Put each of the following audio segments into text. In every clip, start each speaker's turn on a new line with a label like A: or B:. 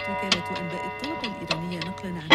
A: وكالة أنباء الطلبة الإيرانية نقلا عن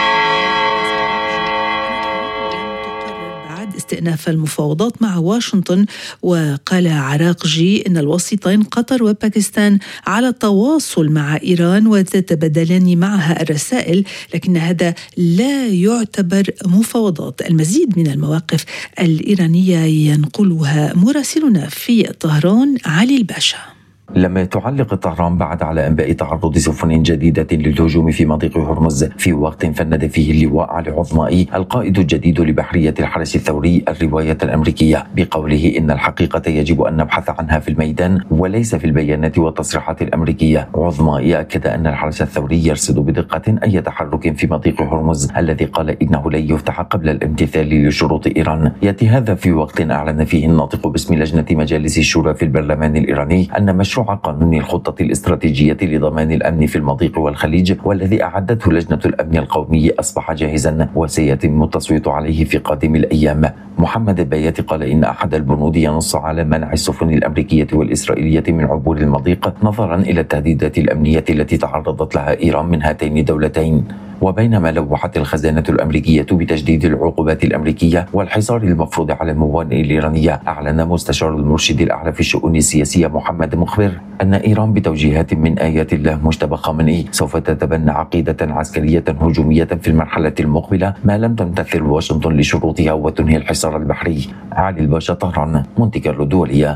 A: تقرر بعد استئناف المفاوضات مع واشنطن. وقال عراقجي إن الوسيطين قطر وباكستان على تواصل مع إيران وتتبادلان معها الرسائل، لكن هذا لا يعتبر مفاوضات. المزيد من المواقف الإيرانية ينقلها مراسلنا في طهران علي الباشا.
B: لم تعلق طهران بعد على أنباء تعرض سفن جديدة للهجوم في مضيق هرمز في وقت فند فيه اللواء علي عظمائي القائد الجديد لبحرية الحرس الثوري الرواية الأمريكية بقوله إن الحقيقة يجب أن نبحث عنها في الميدان وليس في البيانات والتصريحات الأمريكية. عظمائي أكد أن الحرس الثوري يرصد بدقة أي تحرك في مضيق هرمز الذي قال إنه لن يفتح قبل الامتثال لشروط إيران. يأتي هذا في وقت أعلن فيه الناطق باسم لجنة مجالس الشورى في البرلمان الإيراني أن مشروع قانون الخطة الاستراتيجية لضمان الأمن في المضيق والخليج والذي أعدته لجنة الأمن القومي أصبح جاهزا وسيتم التصويت عليه في قادم الأيام. محمد البياتي قال إن أحد البنود ينص على منع السفن الأمريكية والإسرائيلية من عبور المضيق نظرا إلى التهديدات الأمنية التي تعرضت لها إيران من هاتين الدولتين. وبينما لوحت الخزانة الأمريكية بتجديد العقوبات الأمريكية والحصار المفروض على الموانئ الإيرانية، أعلن مستشار المرشد الأعلى في الشؤون السياسية محمد مخبر أن إيران بتوجيهات من آيات الله مجتبى خامنئي سوف تتبنى عقيدة عسكرية هجومية في المرحلة المقبلة ما لم تمتثل واشنطن لشروطها وتنهي الحصار البحري. علي الباشا، طهران، مونتي كارلو الدولية.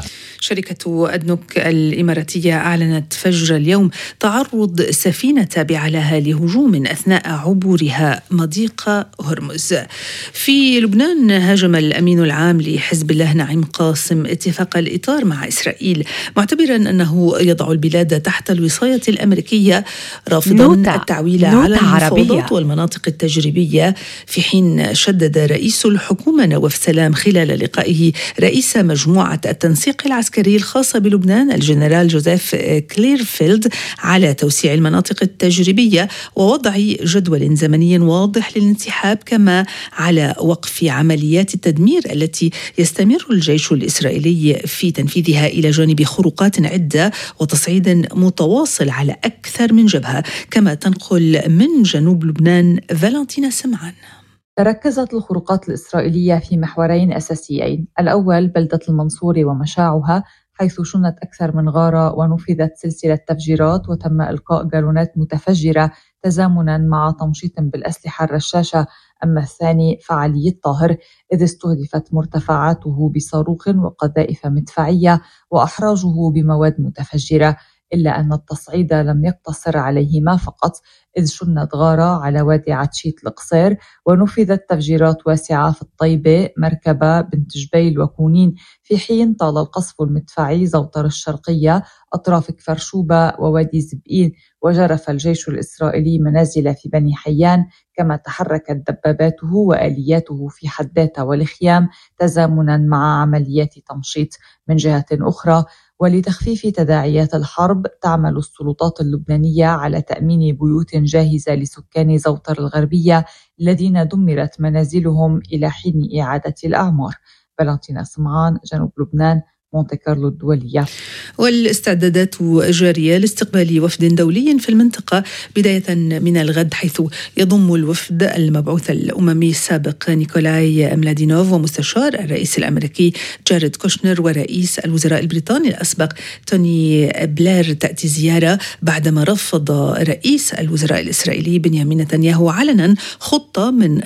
A: شركة أدنوك الإماراتية أعلنت فجر اليوم تعرض سفينة تابعة لها لهجوم أثناء عبورها مضيق هرمز. في لبنان هاجم الأمين العام لحزب الله نعيم قاسم اتفاق الإطار مع إسرائيل معتبرا أنه يضع البلاد تحت الوصاية الأمريكية، رافضا التعويل على المفاوضات والمناطق التجريبية، في حين شدد رئيس الحكومة نواف سلام خلال لقائه رئيس مجموعة التنسيق العسكري الخاصة بلبنان الجنرال جوزيف كليرفيلد على توسيع المناطق التجريبية ووضع جدول زمني واضح للانسحاب، كما على وقف عمليات التدمير التي يستمر الجيش الإسرائيلي في تنفيذها إلى جانب خروقات عدة وتصعيد متواصل على أكثر من جبهة. كما تنقل من جنوب لبنان فالنتينا سمعان.
C: تركزت الخروقات الإسرائيلية في محورين أساسيين، الأول بلدة المنصورة ومشاعها، حيث شنت أكثر من غارة ونفذت سلسلة تفجيرات وتم إلقاء جالونات متفجرة تزامنا مع تمشيط بالأسلحة الرشاشة. أما الثاني فعلي الطاهر، إذ استهدفت مرتفعاته بصاروخ وقذائف مدفعية وأحراجه بمواد متفجرة، إلا أن التصعيد لم يقتصر عليهما فقط، إذ شنت غارة على وادي عتشيت القصير ونفذت تفجيرات واسعة في الطيبة، مركبة، بنت جبيل وكونين، في حين طال القصف المدفعي زوطر الشرقية، أطراف كفر شوبة ووادي زبئين، وجرف الجيش الإسرائيلي منازل في بني حيان، كما تحركت دباباته وآلياته في حداتة والخيام تزامنا مع عمليات تمشيط. من جهة أخرى، ولتخفيف تداعيات الحرب، تعمل السلطات اللبنانية على تأمين بيوت جاهزة لسكان زوطر الغربية الذين دمرت منازلهم إلى حين إعادة الأعمار. فالنتينا سمعان، جنوب لبنان، مونتي كارلو الدولية.
A: والاستعدادات جارية لاستقبال وفد دولي في المنطقة بداية من الغد، حيث يضم الوفد المبعوث الأممي السابق نيكولاي ملادينوف ومستشار الرئيس الأمريكي جاريد كوشنر ورئيس الوزراء البريطاني الأسبق توني بلير. تأتي زيارة بعدما رفض رئيس الوزراء الإسرائيلي بنيامين نتنياهو علنا خطة من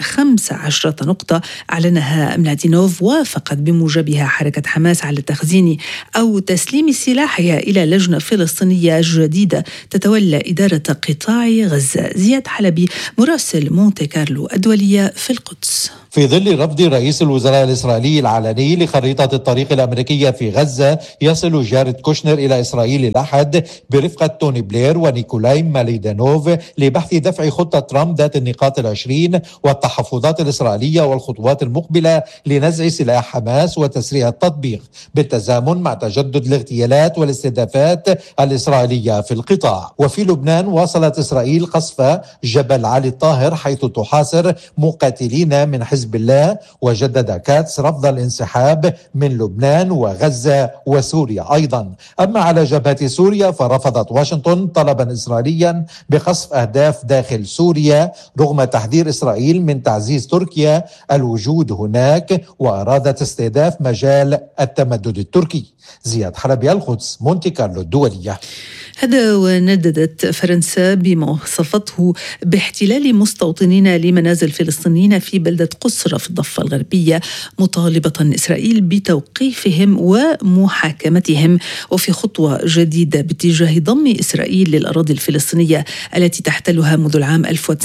A: 15 نقطة أعلنها ملادينوف وافقت بموجبها حركة حماس على تخزين أو تسليم سلاحها إلى لجنة فلسطينية جديدة تتولى إدارة قطاع غزة. زياد حلبي، مراسل مونتي كارلو الدولية في القدس.
D: في ظل رفض رئيس الوزراء الإسرائيلي العلني لخريطة الطريق الأمريكية في غزة، يصل جاريد كوشنر إلى إسرائيل الأحد برفقة توني بلير ونيكولاي ماليدانوف لبحث دفع خطة ترامب ذات النقاط 20 والتحفظات الإسرائيلية والخطوات المقبلة لنزع سلاح حماس وتسريع التطبيق. بالتزامن بالتزامن مع تجدد الاغتيالات والاستهدافات الإسرائيلية في القطاع. وفي لبنان واصلت إسرائيل قصف جبل علي الطاهر حيث تحاصر مقاتلين من حزب الله، وجدد كاتس رفض الانسحاب من لبنان وغزة وسوريا أيضا. أما على جبهة سوريا فرفضت واشنطن طلبا إسرائيليا بقصف أهداف داخل سوريا رغم تحذير إسرائيل من تعزيز تركيا الوجود هناك، وأرادت استهداف مجال التمدد التركي. زياد حلبي، القدس، مونتي كارلو الدولية.
A: هذا ونددت فرنسا بما وصفته باحتلال مستوطنين لمنازل فلسطينيين في بلدة قسرة في الضفة الغربية، مطالبة إسرائيل بتوقيفهم ومحاكمتهم، وفي خطوة جديدة باتجاه ضم إسرائيل للأراضي الفلسطينية التي تحتلها منذ العام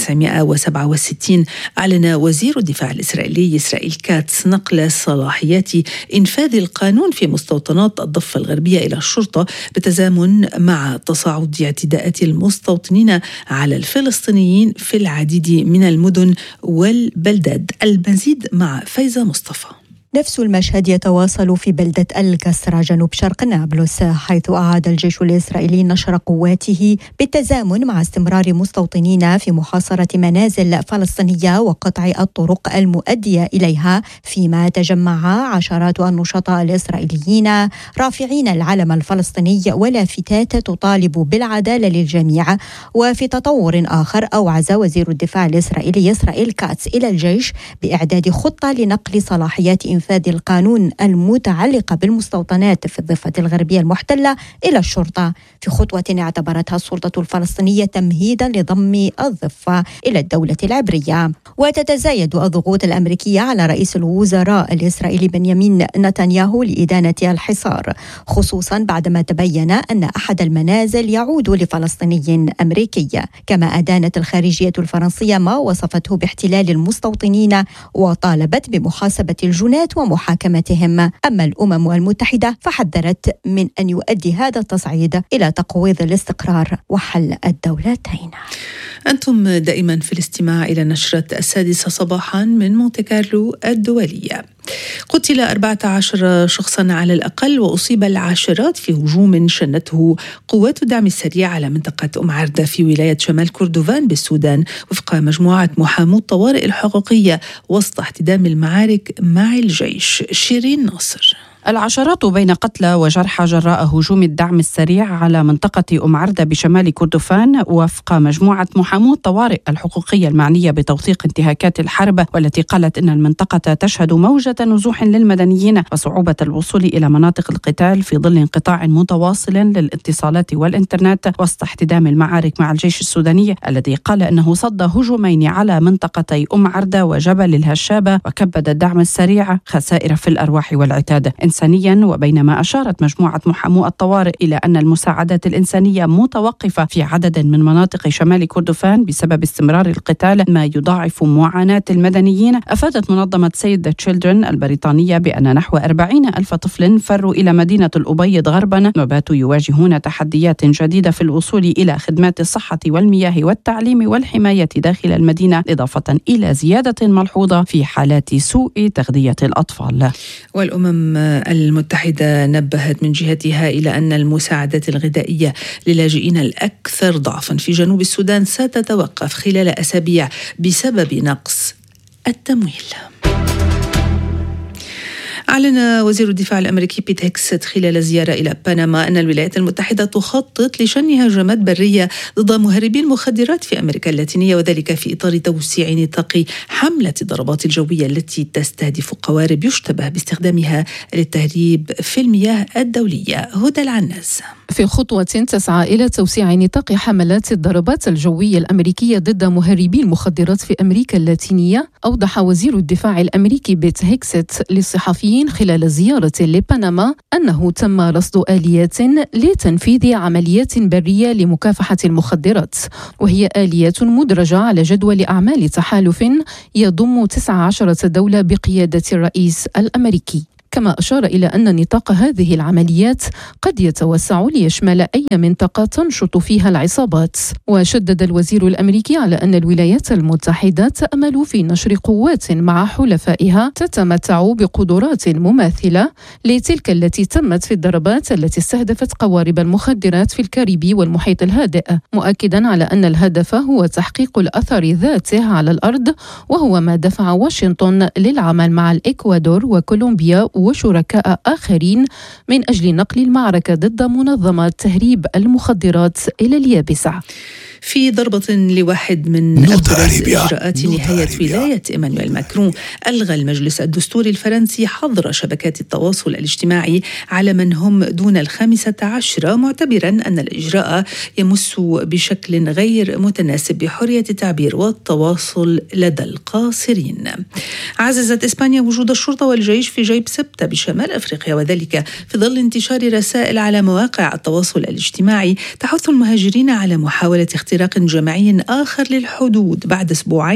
A: 1967. أعلن وزير الدفاع الإسرائيلي إسرائيل كاتس نقل صلاحيات إنفاذ القانون في مستوطنات الضفة الغربية إلى الشرطة بالتزامن مع تصاعد اعتداءات المستوطنين على الفلسطينيين في العديد من المدن والبلدات. المزيد مع فايزة مصطفى.
E: نفس المشهد يتواصل في بلدة الكسرة جنوب شرق نابلس، حيث أعاد الجيش الإسرائيلي نشر قواته بالتزامن مع استمرار مستوطنين في محاصرة منازل فلسطينية وقطع الطرق المؤدية إليها، فيما تجمع عشرات النشطاء الإسرائيليين رافعين العلم الفلسطيني ولافتات تطالب بالعدالة للجميع. وفي تطور آخر أوعز وزير الدفاع الإسرائيلي إسرائيل كاتس إلى الجيش بإعداد خطة لنقل صلاحيات إنفاذ القانون المتعلقة بالمستوطنات في الضفة الغربية المحتلة إلى الشرطة، في خطوة اعتبرتها السلطة الفلسطينية تمهيدا لضم الضفة إلى الدولة العبرية. وتتزايد الضغوط الأمريكية على رئيس الوزراء الإسرائيلي بنيامين نتنياهو لإدانة الحصار، خصوصا بعدما تبين أن أحد المنازل يعود لفلسطيني أمريكي. كما أدانت الخارجية الفرنسية ما وصفته باحتلال المستوطنين وطالبت بمحاسبة الجنات ومحاكمتهم. أما الأمم المتحدة فحذرت من أن يؤدي هذا التصعيد إلى تقويض الاستقرار وحل الدولتين.
A: أنتم دائما في الاستماع إلى نشرة 6 صباحا من مونتي كارلو الدولية. قتل 14 شخصا على الأقل وأصيب العاشرات في هجوم شنته قوات الدعم السريع على منطقة أم عردة في ولاية شمال كردفان بالسودان، وفق مجموعة محامو الطوارئ الحقوقية وسط احتدام المعارك مع الجيش. شيرين ناصر.
F: العشرات بين قتلى وجرحى جراء هجوم الدعم السريع على منطقة أم عردة بشمال كردفان، وفق مجموعة محامو الطوارئ الحقوقية المعنية بتوثيق انتهاكات الحرب، والتي قالت إن المنطقة تشهد موجة نزوح للمدنيين وصعوبة الوصول إلى مناطق القتال في ظل انقطاع متواصل للاتصالات والإنترنت وسط احتدام المعارك مع الجيش السوداني، الذي قال إنه صد هجومين على منطقتي أم عردة وجبل الهشابة، وكبد الدعم السريع خسائر في الأرواح والعتاد إنسانيا. وبينما أشارت مجموعة محامو الطوارئ إلى أن المساعدات الإنسانية متوقفة في عدد من مناطق شمال كردفان بسبب استمرار القتال ما يضاعف معاناة المدنيين، أفادت منظمة سيف ذا تشيلدرن البريطانية بأن نحو 40,000 طفل فروا إلى مدينة الأبيض غربا، وباتوا يواجهون تحديات جديدة في الوصول إلى خدمات الصحة والمياه والتعليم والحماية داخل المدينة، إضافة إلى زيادة ملحوظة في حالات سوء تغذية الأطفال.
A: والأمم المتحدة نبهت من جهتها إلى أن المساعدات الغذائية للاجئين الأكثر ضعفا في جنوب السودان ستتوقف خلال أسابيع بسبب نقص التمويل. أعلن وزير الدفاع الأمريكي بيت هيكست خلال زيارة إلى بنما أن الولايات المتحدة تخطط لشن هجمات برية ضد مهربي المخدرات في أمريكا اللاتينية، وذلك في إطار توسيع نطاق حملة الضربات الجوية التي تستهدف قوارب يشتبه باستخدامها للتهريب في المياه الدولية. هدى العناز.
G: في خطوة تسعى إلى توسيع نطاق حملات الضربات الجوية الأمريكية ضد مهربي المخدرات في أمريكا اللاتينية، أوضح وزير الدفاع الأمريكي بيت هيكست للصحفيين خلال زيارة لبنما أنه تم رصد آليات لتنفيذ عمليات برية لمكافحة المخدرات، وهي آليات مدرجة على جدول أعمال تحالف يضم 19 دولة بقيادة الرئيس الأمريكي. كما أشار إلى أن نطاق هذه العمليات قد يتوسع ليشمل أي منطقة تنشط فيها العصابات. وشدد الوزير الأمريكي على أن الولايات المتحدة تأمل في نشر قوات مع حلفائها تتمتع بقدرات مماثلة لتلك التي تمت في الضربات التي استهدفت قوارب المخدرات في الكاريبي والمحيط الهادئ، مؤكدا على أن الهدف هو تحقيق الأثر ذاته على الأرض، وهو ما دفع واشنطن للعمل مع الإكوادور وكولومبيا وشركاء آخرين من أجل نقل المعركة ضد منظمة تهريب المخدرات إلى اليابسة.
A: في ضربة لواحد من أبرز إجراءات نهاية ولاية إيمانويل ماكرون، ألغى المجلس الدستوري الفرنسي حظر شبكات التواصل الاجتماعي على من هم دون 15، معتبرا أن الإجراء يمس بشكل غير متناسب بحرية التعبير والتواصل لدى القاصرين. عززت إسبانيا وجود الشرطة والجيش في جيب سبتة بشمال أفريقيا، وذلك في ظل انتشار رسائل على مواقع التواصل الاجتماعي تحث المهاجرين على محاولة اختراق جماعي آخر للحدود بعد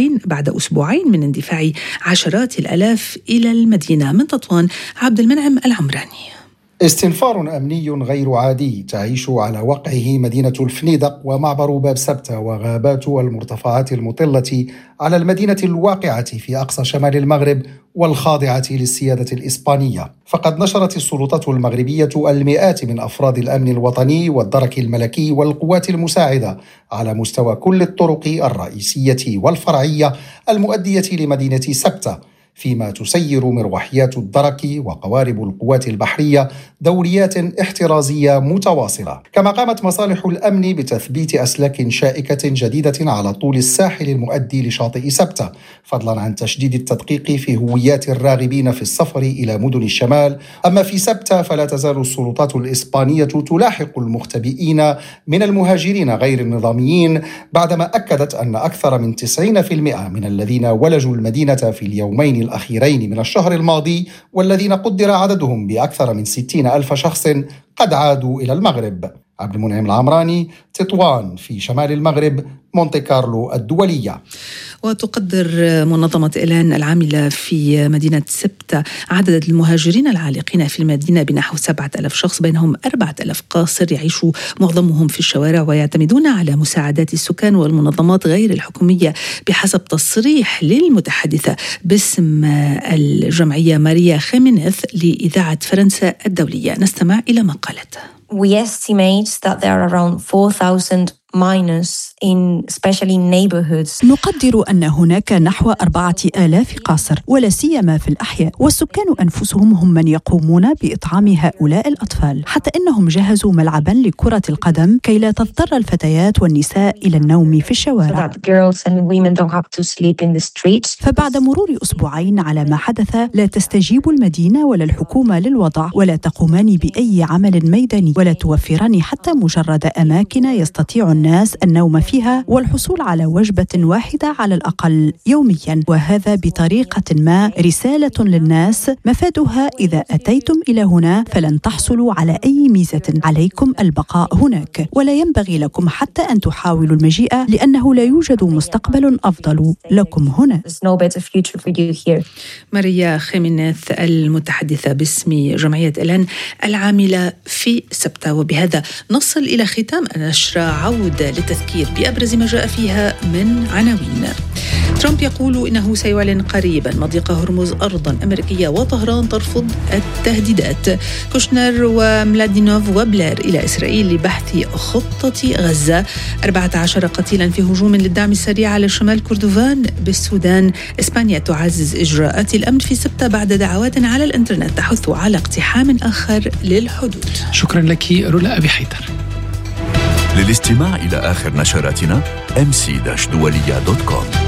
A: أسبوعين من اندفاع عشرات الآلاف إلى المدينة. من تطوان، عبد المنعم العمراني.
H: استنفار أمني غير عادي تعيش على وقعه مدينة الفنيدق ومعبر باب سبتة وغابات والمرتفعات المطلة على المدينة الواقعة في أقصى شمال المغرب والخاضعة للسيادة الإسبانية. فقد نشرت السلطات المغربية المئات من أفراد الأمن الوطني والدرك الملكي والقوات المساعدة على مستوى كل الطرق الرئيسية والفرعية المؤدية لمدينة سبتة، فيما تسير مروحيات الدرك وقوارب القوات البحرية دوريات احترازية متواصلة. كما قامت مصالح الأمن بتثبيت أسلاك شائكة جديدة على طول الساحل المؤدي لشاطئ سبتة، فضلا عن تشديد التدقيق في هويات الراغبين في السفر إلى مدن الشمال. أما في سبتة فلا تزال السلطات الإسبانية تلاحق المختبئين من المهاجرين غير النظاميين، بعدما أكدت أن أكثر من 90% من الذين ولجوا المدينة في اليومين الأخيرين من الشهر الماضي، والذين قدر عددهم بأكثر من 60,000 شخص، قد عادوا إلى المغرب. عبد المنعم العمراني، تطوان في شمال المغرب، مونتي كارلو الدولية.
A: وتقدر منظمة إيلان العاملة في مدينة سبتة عدد المهاجرين العالقين في المدينة بنحو 7,000 شخص، بينهم 4,000 قاصر يعيش معظمهم في الشوارع ويعتمدون على مساعدات السكان والمنظمات غير الحكومية، بحسب تصريح للمتحدثة باسم الجمعية ماريا خيمينيث لإذاعة فرنسا الدولية. نستمع إلى ما قالت.
I: We estimate that there are around 4,000 minors in especially neighborhoods.
J: نقدر أن هناك نحو 4,000 قاصر، ولا سيما في الأحياء، والسكان أنفسهم هم من يقومون بإطعام هؤلاء الأطفال، حتى إنهم جهزوا ملعبا لكرة القدم كي لا تضطر الفتيات والنساء إلى النوم في الشوارع. فبعد مرور أسبوعين على ما حدث، لا تستجيب المدينة ولا الحكومة للوضع، ولا تقومان بأي عمل ميداني، ولا توفران حتى مجرد أماكن يستطيع الناس النوم فيها والحصول على وجبة واحدة على الأقل يوميا. وهذا بطريقة ما رسالة للناس مفادها إذا أتيتم إلى هنا فلن تحصلوا على أي ميزة، عليكم البقاء هناك، ولا ينبغي لكم حتى أن تحاولوا المجيء، لأنه لا يوجد مستقبل أفضل لكم هنا.
A: ماريا خيمينيث المتحدثة باسم جمعية إيلان العاملة في سبتة. وبهذا نصل إلى ختام النشرة، عودة للتذكير بأبرز ما جاء فيها من عناوين. ترامب يقول إنه سيعلن قريبا مضيق هرمز أرضا أمريكية، وطهران ترفض التهديدات. كوشنر وملادينوف وبلير إلى إسرائيل لبحث خطة غزة. 14 قتيلا في هجوم للدعم السريع على شمال كردفان بالسودان. إسبانيا تعزز إجراءات الأمن في سبتة بعد دعوات على الإنترنت تحث على اقتحام آخر للحدود.
K: شكرا لك رولا أبي حيدر.
L: للاستماع إلى آخر نشراتنا mc-dualiya.com.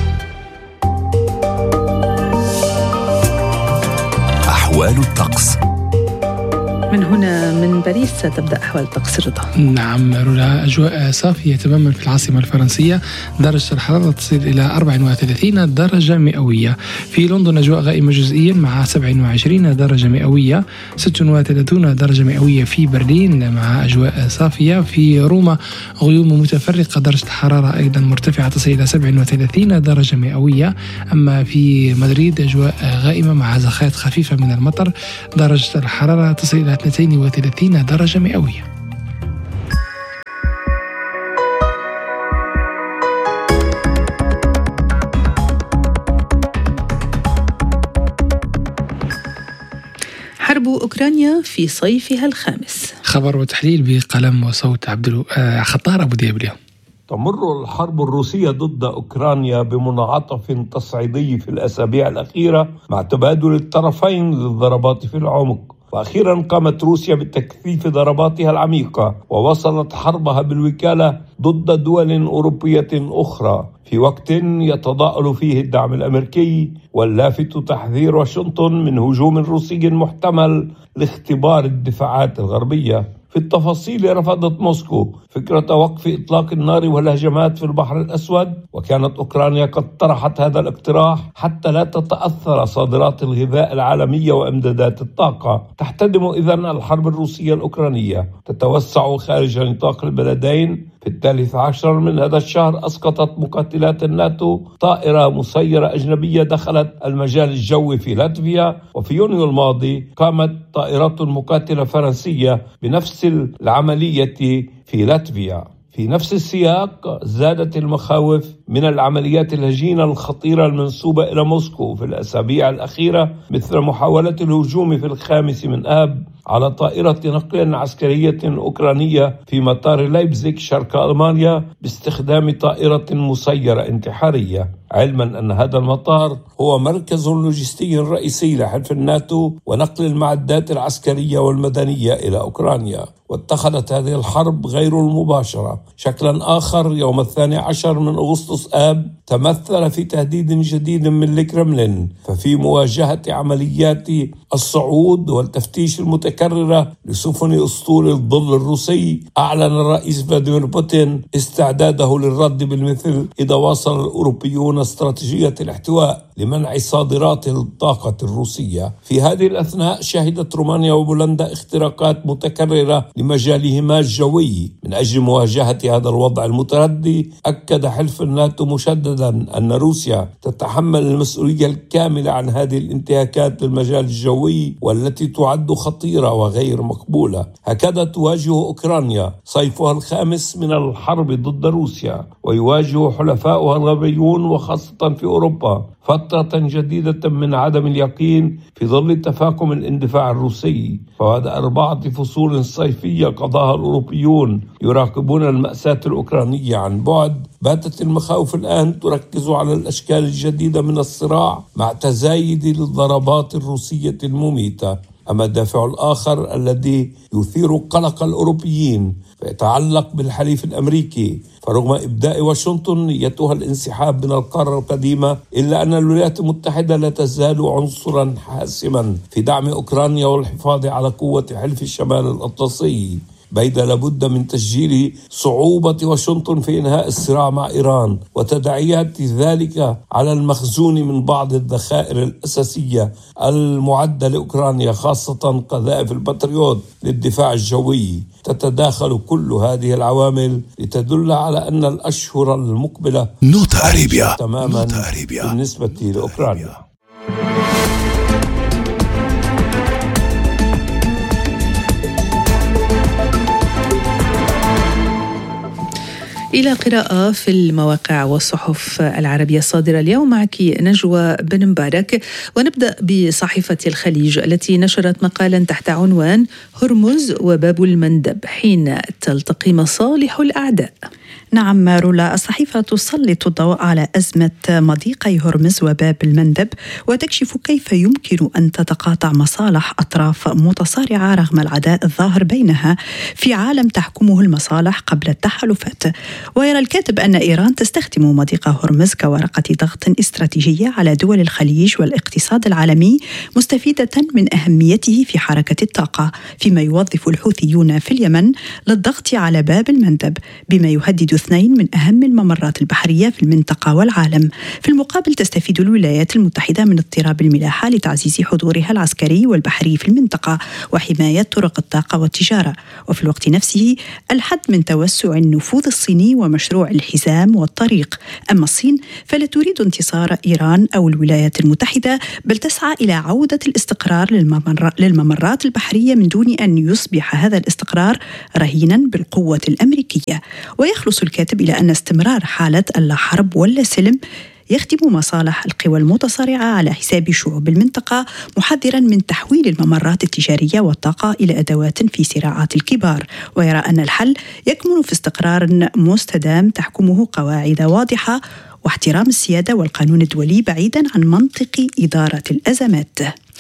L: أحوال الطقس.
A: من هنا من باريس ستبدأ أحوال الطقس رضا.
K: نعم رولا، أجواء صافية تماما في العاصمة الفرنسية، درجة الحرارة تصل إلى 34 درجة مئوية. في لندن أجواء غائمة جزئيا مع 27 درجة مئوية. 36 درجة مئوية في برلين مع أجواء صافية. في روما غيوم متفرقة، درجة الحرارة أيضا مرتفعة تصل إلى 37 درجة مئوية. أما في مدريد أجواء غائمة مع زخات خفيفة من المطر، درجة الحرارة تصل إلى 32 درجة مئوية.
A: حرب أوكرانيا في صيفها الخامس.
K: خبر وتحليل بقلم وصوت خطار أبو دياب اليوم.
M: تمر الحرب الروسية ضد أوكرانيا بمنعطف تصعيدي في الأسابيع الأخيرة مع تبادل الطرفين للضربات في العمق. وأخيرا قامت روسيا بتكثيف ضرباتها العميقة ووصلت حربها بالوكالة ضد دول أوروبية أخرى في وقت يتضاءل فيه الدعم الأمريكي واللافت تحذير واشنطن من هجوم روسي محتمل لاختبار الدفاعات الغربية. في التفاصيل، رفضت موسكو فكرة وقف إطلاق النار والهجمات في البحر الأسود، وكانت أوكرانيا قد طرحت هذا الاقتراح حتى لا تتأثر صادرات الغذاء العالمية وإمدادات الطاقة. تحتدم إذن الحرب الروسية الأوكرانية، تتوسع خارج نطاق البلدين. في 13 من هذا الشهر أسقطت مقاتلات الناتو طائرة مسيرة أجنبية دخلت المجال الجوي في لاتفيا. وفي يونيو الماضي قامت طائرات مقاتلة فرنسية بنفس العملية في لاتفيا. في نفس السياق زادت المخاوف من العمليات الهجينة الخطيرة المنسوبة إلى موسكو في الأسابيع الأخيرة، مثل محاولة الهجوم في 5 من آب على طائرة نقل عسكرية أوكرانية في مطار لايبزيغ شرق ألمانيا باستخدام طائرة مسيرة انتحارية، علما أن هذا المطار هو مركز لوجستي رئيسي لحلف الناتو ونقل المعدات العسكرية والمدنية إلى أوكرانيا. واتخذت هذه الحرب غير المباشرة شكلا آخر يوم 12 من أغسطس آب تمثل في تهديد جديد من الكرملين. ففي مواجهة عمليات الصعود والتفتيش المتكررة لسفن أسطول الظل الروسي، أعلن الرئيس فلاديمير بوتين استعداده للرد بالمثل إذا واصل الأوروبيون استراتيجية الاحتواء لمنع صادرات الطاقة الروسية. في هذه الأثناء شهدت رومانيا وبولندا اختراقات متكررة لمجالهما الجوي. من أجل مواجهة هذا الوضع المتردي، أكد حلف الناتو مشددا أن روسيا تتحمل المسؤولية الكاملة عن هذه الانتهاكات للمجال الجوي والتي تعد خطيرة وغير مقبولة. هكذا تواجه أوكرانيا صيفها الخامس من الحرب ضد روسيا، ويواجه حلفاؤها الغربيون وخاصة في أوروبا فترة جديدة من عدم اليقين في ظل تفاقم الاندفاع الروسي. فبعد 4 فصول صيفية قضاها الأوروبيون يراقبون المأساة الأوكرانية عن بعد، باتت المخاوف الآن تركز على الأشكال الجديدة من الصراع مع تزايد الضربات الروسية المميتة. أما الدافع الآخر الذي يثير قلق الأوروبيين فيتعلق بالحليف الأمريكي. فرغم إبداء واشنطن نيتها الانسحاب من القارة القديمة، إلا أن الولايات المتحدة لا تزال عنصرا حاسما في دعم أوكرانيا والحفاظ على قوة حلف الشمال الأطلسي، بيد لابد من تسجيل صعوبة واشنطن في إنهاء الصراع مع إيران وتداعيات ذلك على المخزون من بعض الذخائر الأساسية المعدة لأوكرانيا، خاصة قذائف الباتريوت للدفاع الجوي. تتداخل كل هذه العوامل لتدل على أن الأشهر المقبلة
L: نوتا أريبيا
M: تماما بالنسبة لأوكرانيا.
A: إلى قراءة في المواقع والصحف العربية الصادرة اليوم معك نجوى بن مبارك، ونبدأ بصحيفة الخليج التي نشرت مقالا تحت عنوان هرمز وباب المندب حين تلتقي مصالح الأعداء.
J: نعم رولا، الصحيفة تسلط الضوء على أزمة مضيقي هرمز وباب المندب، وتكشف كيف يمكن أن تتقاطع مصالح أطراف متصارعة رغم العداء الظاهر بينها في عالم تحكمه المصالح قبل التحالفات. ويرى الكاتب أن إيران تستخدم مضيق هرمز كورقة ضغط استراتيجية على دول الخليج والاقتصاد العالمي، مستفيدة من أهميته في حركة الطاقة، فيما يوظف الحوثيون في اليمن للضغط على باب المندب بما يهدد اثنين من أهم الممرات البحرية في المنطقة والعالم. في المقابل تستفيد الولايات المتحدة من اضطراب الملاحة لتعزيز حضورها العسكري والبحري في المنطقة وحماية طرق الطاقة والتجارة، وفي الوقت نفسه الحد من توسع النفوذ الصيني ومشروع الحزام والطريق. أما الصين فلا تريد انتصار إيران أو الولايات المتحدة، بل تسعى إلى عودة الاستقرار للممرات البحرية من دون أن يصبح هذا الاستقرار رهينا بالقوة الأمريكية. ويخلص الكاتب إلى أن استمرار حالة اللا حرب ولا سلم يخدم مصالح القوى المتصارعة على حساب شعوب المنطقة، محذرا من تحويل الممرات التجارية والطاقة إلى أدوات في صراعات الكبار. ويرى أن الحل يكمن في استقرار مستدام تحكمه قواعد واضحة واحترام السيادة والقانون الدولي بعيدا عن منطق إدارة الأزمات.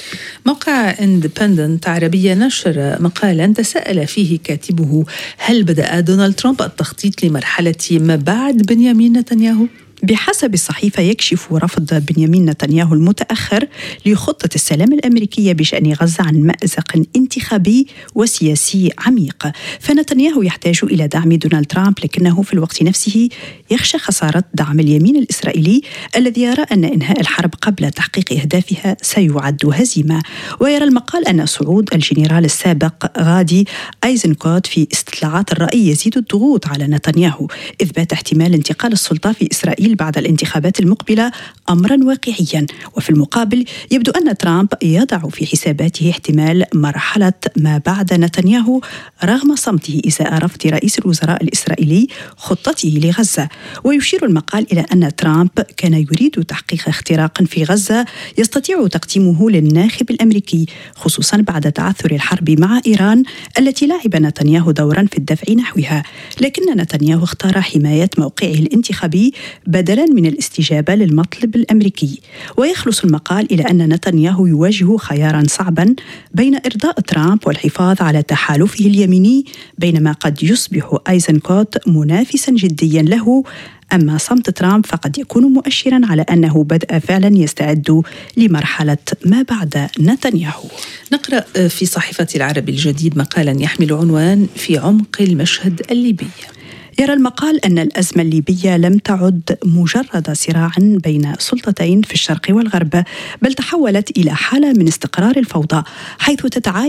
A: موقع Independent عربية نشر مقالا تساءل فيه كاتبه: هل بدأ دونالد ترامب التخطيط لمرحلة ما بعد بنيامين نتنياهو؟
J: بحسب الصحيفة يكشف رفض بنيامين نتنياهو المتأخر لخطة السلام الأمريكية بشأن غزة عن مأزق انتخابي وسياسي عميق، فنتنياهو يحتاج إلى دعم دونالد ترامب، لكنه في الوقت نفسه يخشى خسارة دعم اليمين الإسرائيلي الذي يرى أن إنهاء الحرب قبل تحقيق أهدافها سيعد هزيمة. ويرى المقال أن صعود الجنرال السابق غادي أيزنكوت في استطلاعات الرأي يزيد الضغوط على نتنياهو، إذ بات احتمال انتقال السلطة في إسرائيل بعد الانتخابات المقبلة أمرا واقعيا. وفي المقابل يبدو أن ترامب يضع في حساباته احتمال مرحلة ما بعد نتنياهو رغم صمته إزاء رفض رئيس الوزراء الإسرائيلي خطته لغزة. ويشير المقال إلى أن ترامب كان يريد تحقيق اختراق في غزة يستطيع تقديمه للناخب الأمريكي، خصوصا بعد تعثر الحرب مع إيران التي لعب نتنياهو دورا في الدفع نحوها. لكن نتنياهو اختار حماية موقعه الانتخابي بدلا من الاستجابة للمطلب الأمريكي. ويخلص المقال إلى أن نتنياهو يواجه خيارا صعبا بين إرضاء ترامب والحفاظ على تحالفه اليميني، بينما قد يصبح أيزنكوت منافسا جديا له. أما صمت ترامب فقد يكون مؤشرا على أنه بدأ فعلا يستعد لمرحلة ما بعد نتنياهو.
A: نقرأ في صحيفة العربي الجديد مقالا يحمل عنوان: في عمق المشهد الليبي.
J: يرى المقال أن الأزمة الليبية لم تعد مجرد صراع بين سلطتين في الشرق والغرب، بل تحولت إلى حالة من استقرار الفوضى، حيث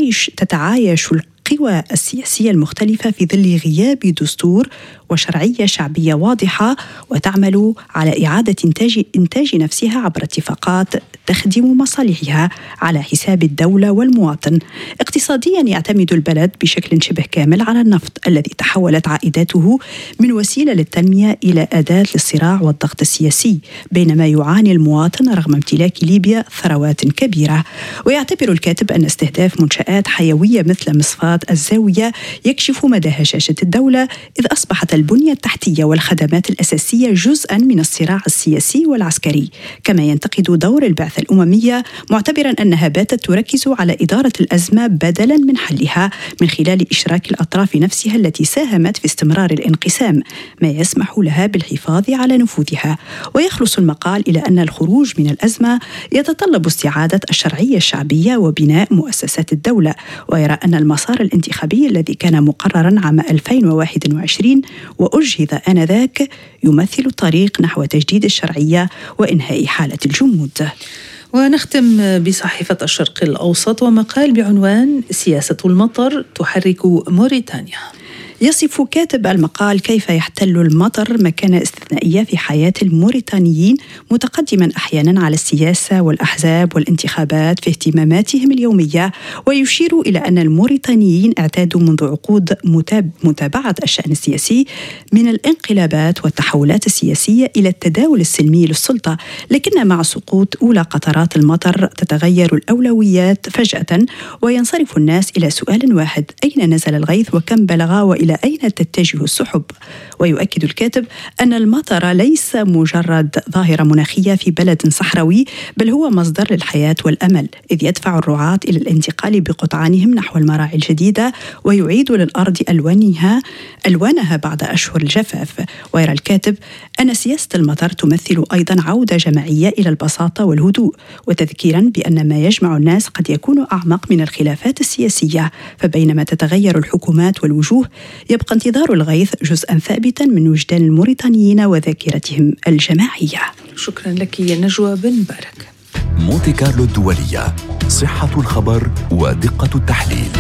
J: تتعايش القوى السياسية المختلفة في ظل غياب دستور وشرعية شعبية واضحة، وتعمل على إعادة إنتاج نفسها عبر اتفاقات تخدم مصالحها على حساب الدولة والمواطن. اقتصاديا يعتمد البلد بشكل شبه كامل على النفط الذي تحولت عائداته من وسيلة للتنمية إلى أداة للصراع والضغط السياسي، بينما يعاني المواطن رغم امتلاك ليبيا ثروات كبيرة. ويعتبر الكاتب أن استهداف منشآت حيوية مثل مصفاة الزاوية يكشف مدى هشاشة الدولة، إذ أصبحت البنية التحتية والخدمات الأساسية جزءا من الصراع السياسي والعسكري. كما ينتقد دور البعثة الأممية، معتبرا أنها باتت تركز على إدارة الأزمة بدلا من حلها من خلال إشراك الأطراف نفسها التي ساهمت في استمرار الانقسام، ما يسمح لها بالحفاظ على نفوذها. ويخلص المقال إلى أن الخروج من الأزمة يتطلب استعادة الشرعية الشعبية وبناء مؤسسات الدولة. ويرى أن المسار الانتخابي الذي كان مقررا عام 2021 وأجهض آنذاك يمثل الطريق نحو تجديد الشرعية وإنهاء حالة الجمود.
A: ونختم بصحيفة الشرق الأوسط ومقال بعنوان: سياسة المطر تحرك موريتانيا.
J: يصف كاتب المقال كيف يحتل المطر مكانة استثنائية في حياة الموريتانيين، متقدما أحيانا على السياسة والأحزاب والانتخابات في اهتماماتهم اليومية. ويشير إلى أن الموريتانيين اعتادوا منذ عقود متابعة الشأن السياسي من الانقلابات والتحولات السياسية إلى التداول السلمي للسلطة، لكن مع سقوط أولى قطرات المطر تتغير الأولويات فجأة، وينصرف الناس إلى سؤال واحد: أين نزل الغيث وكم بلغ وإلى إلى أين تتجه السحب. ويؤكد الكاتب أن المطر ليس مجرد ظاهرة مناخية في بلد صحراوي، بل هو مصدر للحياة والأمل، إذ يدفع الرعاة إلى الانتقال بقطعانهم نحو المراعي الجديدة ويعيد للأرض ألوانها بعد أشهر الجفاف. ويرى الكاتب أن سياسة المطر تمثل أيضا عودة جماعية إلى البساطة والهدوء، وتذكيرا بأن ما يجمع الناس قد يكون أعمق من الخلافات السياسية، فبينما تتغير الحكومات والوجوه يبقى انتظار الغيث جزءا ثابتا من وجدان الموريتانيين وذاكرتهم الجماعية.
A: شكرا لك نجوى بن مبارك.
L: مونتي كارلو الدولية، صحة الخبر ودقة التحليل.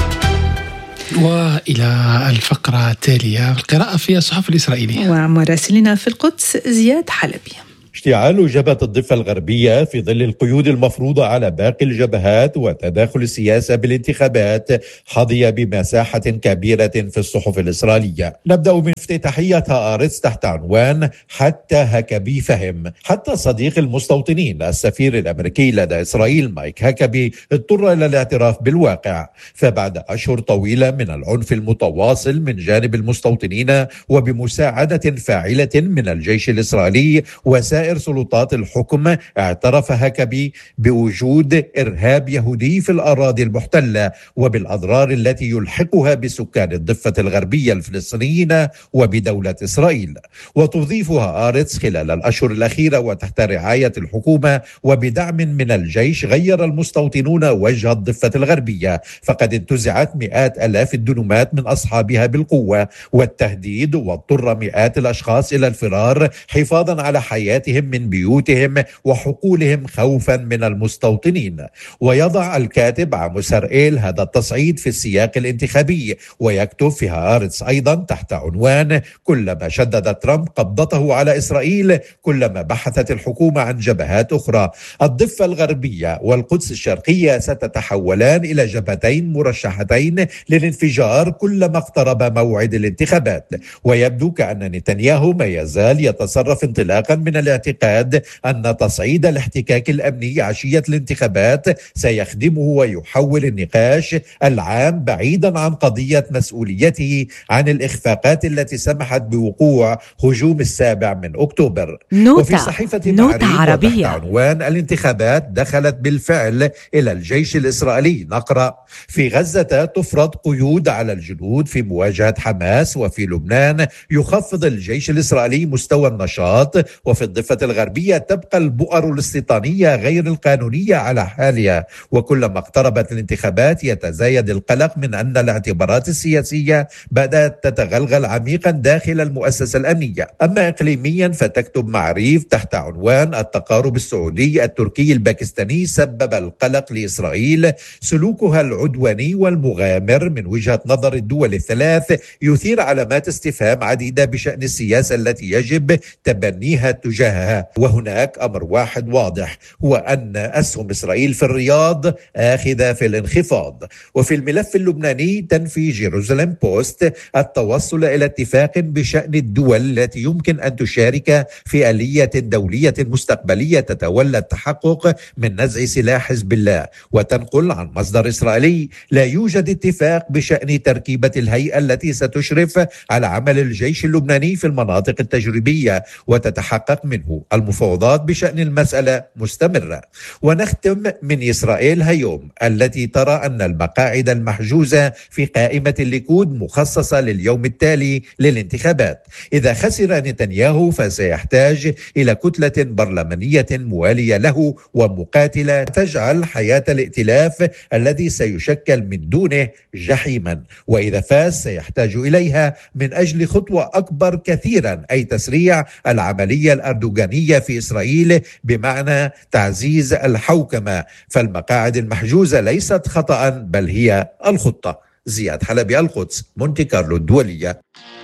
K: وإلى الفقرة التالية، القراءة في الصحف الإسرائيلية
A: ومراسلنا في القدس زياد حلبي.
D: اشتعال جبهة الضفة الغربية في ظل القيود المفروضة على باقي الجبهات وتداخل السياسة بالانتخابات حظي بمساحة كبيرة في الصحف الإسرائيلية. نبدأ من افتتاحية هآرتس تحت عنوان حتى هكبي فهم. حتى صديق المستوطنين السفير الأمريكي لدى إسرائيل مايك هكبي اضطر إلى الاعتراف بالواقع، فبعد أشهر طويلة من العنف المتواصل من جانب المستوطنين وبمساعدة فاعلة من الجيش الإسرائيلي وسائر سلطات الحكم، اعترف هكبي بوجود إرهاب يهودي في الأراضي المحتلة وبالأضرار التي يلحقها بسكان الضفة الغربية الفلسطينيين وبدولة إسرائيل. وتضيف هآرتس خلال الأشهر الأخيرة وتحت رعاية الحكومة وبدعم من الجيش غير المستوطنون وجه الضفة الغربية، فقد انتزعت مئات آلاف الدنومات من أصحابها بالقوة والتهديد، واضطر مئات الأشخاص إلى الفرار حفاظا على حياتهم من بيوتهم وحقولهم خوفا من المستوطنين. ويضع الكاتب عاموس هرائيل هذا التصعيد في السياق الانتخابي، ويكتب في هآرتس أيضا تحت عنوان كلما شدد ترامب قبضته على إسرائيل كلما بحثت الحكومة عن جبهات أخرى. الضفة الغربية والقدس الشرقية ستتحولان إلى جبهتين مرشحتين للانفجار كلما اقترب موعد الانتخابات. ويبدو كأن نتنياهو ما يزال يتصرف انطلاقا من الاعتقاد أن تصعيد الاحتكاك الأمني عشية الانتخابات سيخدمه ويحول النقاش العام بعيدا عن قضية مسؤوليته عن الإخفاقات التي سمحت بوقوع هجوم 7 أكتوبر. وفي صحيفة معاريف تحت عنوان الانتخابات دخلت بالفعل إلى الجيش الإسرائيلي نقرأ: في غزة تفرض قيود على الجنود في مواجهة حماس، وفي لبنان يخفض الجيش الإسرائيلي مستوى النشاط، وفي الضفة الغربية تبقى البؤر الاستيطانية غير القانونية على حالها. وكلما اقتربت الانتخابات يتزايد القلق من أن الاعتبارات السياسية بدأت تتغلغل عميقا داخل المؤسسة الأمنية. أما إقليميا فتكتب معاريف تحت عنوان التقارب السعودي التركي الباكستاني سبب القلق لإسرائيل، سلوكها العدواني والمغامر من وجهة نظر الدول الثلاث يثير علامات استفهام عديدة بشأن السياسة التي يجب تبنيها تجاهها. وهناك أمر واحد واضح، هو أن أسهم إسرائيل في الرياض آخذة في الانخفاض. وفي الملف اللبناني تنفي جيروزاليم بوست التوصل إلى اتفاق بشأن الدول التي يمكن أن تشارك في آلية دولية مستقبلية تتولى التحقق من نزع سلاح حزب الله، وتنقل عن مصدر إسرائيلي: لا يوجد اتفاق بشأن تركيبة الهيئة التي ستشرف على عمل الجيش اللبناني في المناطق التجريبية وتتحقق منه. المفاوضات بشأن المسألة مستمرة. ونختم من إسرائيل هيوم التي ترى أن المقاعد المحجوزة في قائمة الليكود مخصصة لليوم التالي للانتخابات. إذا خسر نتنياهو فسيحتاج إلى كتلة برلمانية موالية له ومقاتلة تجعل حياة الائتلاف الذي سيشكل من دونه جحيما، وإذا فاز سيحتاج إليها من أجل خطوة أكبر كثيرا، أي تسريع العملية الأردوغانية في إسرائيل بمعنى تعزيز الحوكمة. فالمقاعد المحجوزة ليست خطأ بل هي الخطة. زياد حلبي، القدس، مونتي كارلو الدولية.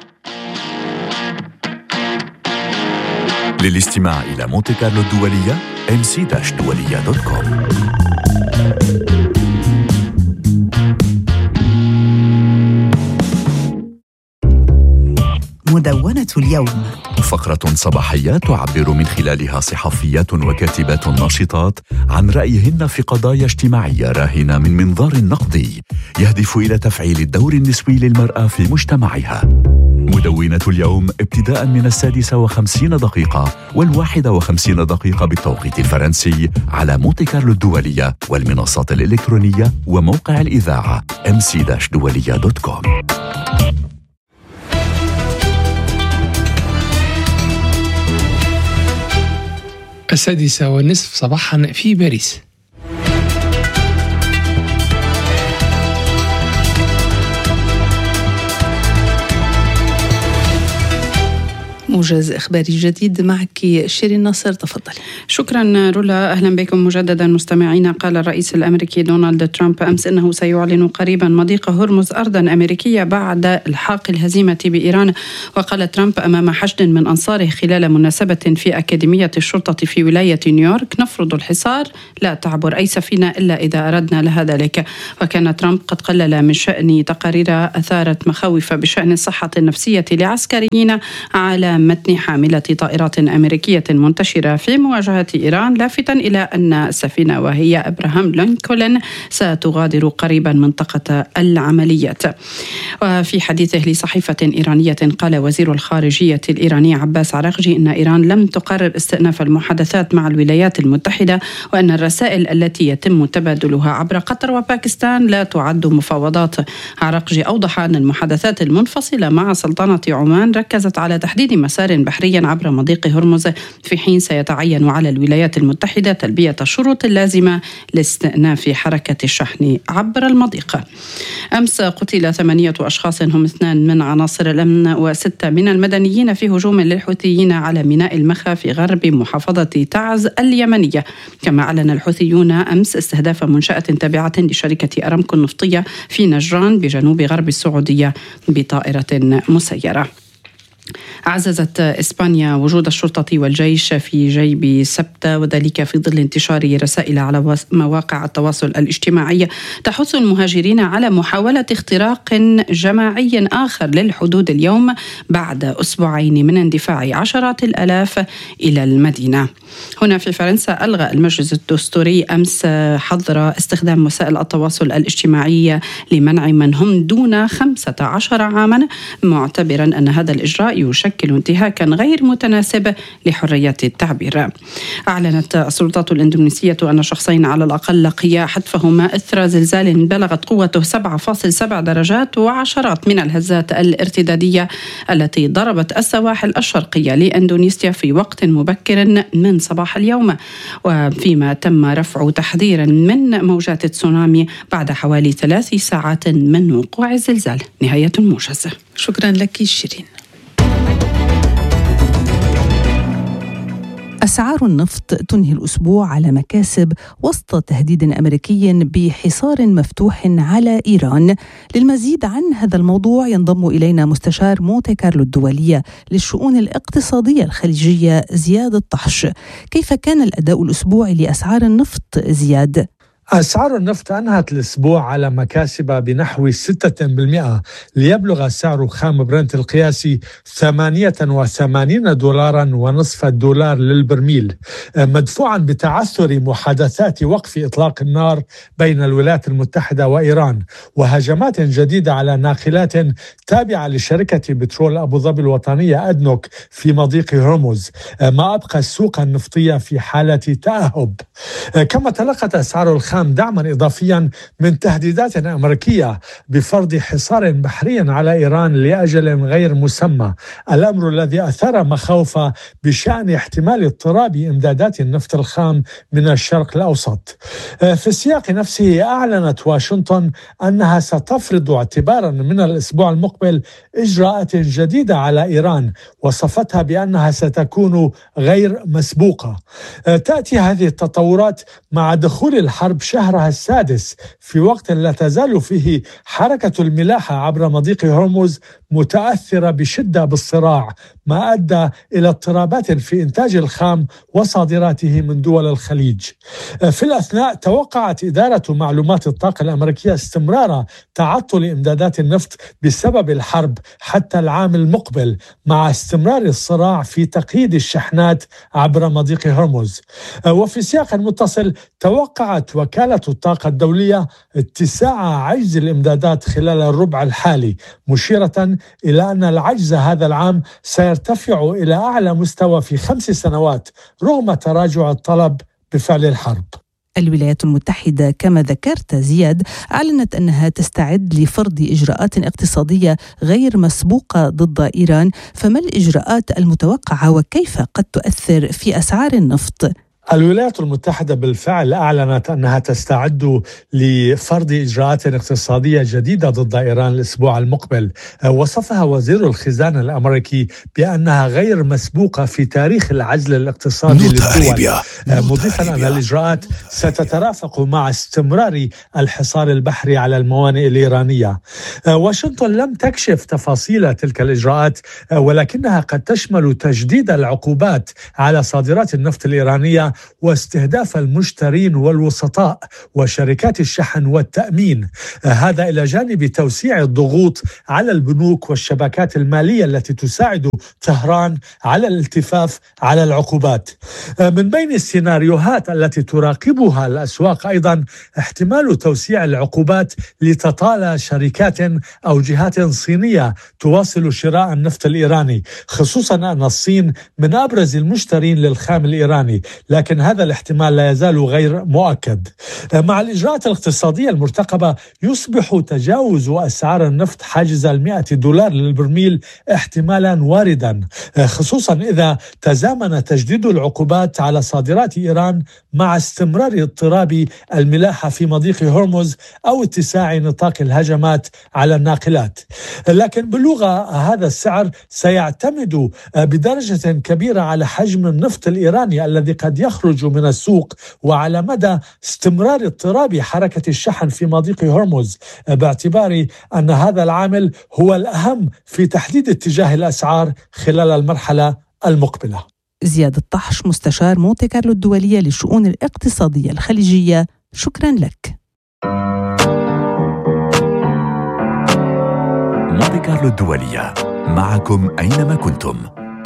L: للاستماع إلى مونتي كارلو الدولية mc-dualiya.com.
J: مدونة اليوم.
L: فقرة صباحية تعبر من خلالها صحفيات وكاتبات ناشطات عن رأيهن في قضايا اجتماعية راهنة من منظار نقدي يهدف إلى تفعيل الدور النسوي للمرأة في مجتمعها. مدونة اليوم ابتداء من 56 و51 دقيقة بالتوقيت الفرنسي على مونتي كارلو الدولية والمنصات الإلكترونية وموقع الإذاعة mc-dualia.com.
K: 6:30 صباحا في باريس. موجز إخباري جديد معك شيرين ناصر، تفضل.
F: شكرا رولا، أهلا بكم مجددا مستمعينا. قال الرئيس الأمريكي دونالد ترامب أمس أنه سيعلن قريبا مضيق هرمز أرضا أمريكية بعد إلحاق الهزيمة بإيران. وقال ترامب أمام حشد من أنصاره خلال مناسبة في أكاديمية الشرطة في ولاية نيويورك: نفرض الحصار، لا تعبر أي سفينة إلا إذا أردنا لها ذلك. وكان ترامب قد قلل من شأن تقارير أثارت مخاوف بشأن الصحة النفسية لعسكريين على متن حاملة طائرات أمريكية منتشرة في مواجهة إيران، لافتا إلى أن السفينة وهي أبراهام لينكولن ستغادر قريبا منطقة العمليات. وفي حديثه لصحيفة إيرانية قال وزير الخارجية الإيراني عباس عراقجي إن إيران لم تقرر استئناف المحادثات مع الولايات المتحدة، وأن الرسائل التي يتم تبادلها عبر قطر وباكستان لا تعد مفاوضات. عراقجي أوضح أن المحادثات المنفصلة مع سلطنة عمان ركزت على تحديد مسار بحري عبر مضيق هرمز، في حين سيتعين على الولايات المتحدة تلبية الشروط اللازمة لاستئناف حركة الشحن عبر المضيق. أمس قتل 8 أشخاص هم 2 من عناصر الأمن و6 من المدنيين في هجوم للحوثيين على ميناء المخا في غرب محافظة تعز اليمنية. كما أعلن الحوثيون أمس استهداف منشأة تابعة لشركة أرامكو النفطية في نجران بجنوب غرب السعودية بطائرة مسيرة. عززت إسبانيا وجود الشرطة والجيش في جيب سبتة، وذلك في ظل انتشار رسائل على مواقع التواصل الاجتماعي تحث المهاجرين على محاولة اختراق جماعي آخر للحدود اليوم بعد أسبوعين من اندفاع عشرات الآلاف إلى المدينة. هنا في فرنسا ألغى المجلس الدستوري أمس حظر استخدام وسائل التواصل الاجتماعي لمنع من هم دون 15 عاما، معتبرا أن هذا الإجراء يشكل انتهاكا غير متناسب لحرية التعبير. أعلنت السلطات الإندونيسية أن شخصين على الأقل لقيا حتفهما إثر زلزال بلغت قوته 7.7 درجات وعشرات من الهزات الارتدادية التي ضربت السواحل الشرقية لإندونيسيا في وقت مبكر من صباح اليوم، وفيما تم رفع تحذير من موجات تسونامي بعد حوالي 3 ساعات من وقوع الزلزال. نهاية الموجز.
A: شكرا لك شيرين.
J: أسعار النفط تنهي الأسبوع على مكاسب وسط تهديد أمريكي بحصار مفتوح على إيران. للمزيد عن هذا الموضوع ينضم إلينا مستشار مونتي كارلو الدولية للشؤون الاقتصادية الخليجية زياد الطحش. كيف كان الأداء الأسبوعي لأسعار النفط زياد؟
N: أسعار النفط أنهت الأسبوع على مكاسب بنحو 6%، ليبلغ سعر خام برنت القياسي 88 دولارا ونصف الدولار للبرميل، مدفوعا بتعثر محادثات وقف إطلاق النار بين الولايات المتحدة وإيران، وهجمات جديدة على ناقلات تابعة لشركة بترول أبو ظبي الوطنية أدنوك في مضيق هرمز، ما أبقى السوق النفطية في حالة تأهب. كما تلقت أسعار الخام دعما إضافيا من تهديدات أمريكية بفرض حصار بحري على إيران لأجل غير مسمى، الأمر الذي أثار مخاوف بشأن احتمال اضطراب إمدادات النفط الخام من الشرق الأوسط. في السياق نفسه أعلنت واشنطن أنها ستفرض اعتبارا من الأسبوع المقبل إجراءات جديدة على إيران، وصفتها بأنها ستكون غير مسبوقة. تأتي هذه التطورات مع دخول الحرب شهرها السادس، في وقت لا تزال فيه حركة الملاحة عبر مضيق هرمز متأثرة بشدة بالصراع، ما أدى إلى اضطرابات في إنتاج الخام وصادراته من دول الخليج. في الأثناء توقعت إدارة معلومات الطاقة الأمريكية استمرار تعطل إمدادات النفط بسبب الحرب حتى العام المقبل، مع استمرار الصراع في تقييد الشحنات عبر مضيق هرمز. وفي سياق متصل توقعت وكالة الطاقة الدولية اتساع عجز الإمدادات خلال الربع الحالي، مشيرة إلى أن العجز هذا العام سيرتفع إلى أعلى مستوى في 5 سنوات رغم تراجع الطلب بفعل الحرب.
J: الولايات المتحدة كما ذكرت زياد أعلنت أنها تستعد لفرض إجراءات اقتصادية غير مسبوقة ضد إيران، فما الإجراءات المتوقعة وكيف قد تؤثر في أسعار النفط؟
N: الولايات المتحدة بالفعل أعلنت أنها تستعد لفرض إجراءات اقتصادية جديدة ضد إيران الأسبوع المقبل. وصفها وزير الخزانة الأمريكي بأنها غير مسبوقة في تاريخ العزل الاقتصادي للدول، مضيفا أن الإجراءات ستترافق مع استمرار الحصار البحري على الموانئ الإيرانية. واشنطن لم تكشف تفاصيل تلك الإجراءات، ولكنها قد تشمل تجديد العقوبات على صادرات النفط الإيرانية واستهداف المشترين والوسطاء وشركات الشحن والتأمين، هذا إلى جانب توسيع الضغوط على البنوك والشبكات المالية التي تساعد طهران على الالتفاف على العقوبات. من بين السيناريوهات التي تراقبها الأسواق أيضا احتمال توسيع العقوبات لتطالى شركات أو جهات صينية تواصل شراء النفط الإيراني، خصوصا أن الصين من أبرز المشترين للخام الإيراني، لكن هذا الاحتمال لا يزال غير مؤكد. مع الإجراءات الاقتصادية المرتقبة يصبح تجاوز أسعار النفط حاجز $100 للبرميل احتمالا واردا، خصوصا إذا تزامن تجديد العقوبات على صادرات إيران مع استمرار اضطراب الملاحة في مضيق هرمز أو اتساع نطاق الهجمات على الناقلات. لكن باللغة هذا السعر سيعتمد بدرجة كبيرة على حجم النفط الإيراني الذي قد يخرج من السوق، وعلى مدى استمرار اضطراب حركة الشحن في مضيق هرمز، باعتبار أن هذا العامل هو الأهم في تحديد اتجاه الأسعار خلال المرحلة المقبلة.
J: زياد الطحش، مستشار مونتي كارلو الدولية للشؤون الاقتصادية الخليجية، شكرا لك.
L: مونتي كارلو الدولية، معكم أينما كنتم.